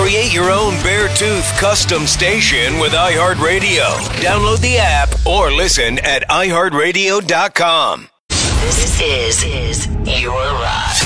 Create your own Beartooth custom station with iHeartRadio. Download the app or listen at iHeartRadio.com. This is your ride.